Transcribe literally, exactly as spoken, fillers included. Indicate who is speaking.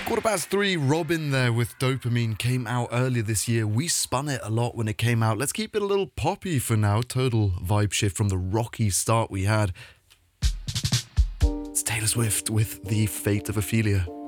Speaker 1: Quarter past three, Robin there with Dopamine came out earlier this year. We spun it a lot when it came out. Let's keep it a little poppy for now. Total vibe shift from the rocky start we had. It's Taylor Swift with The Fate of Ophelia.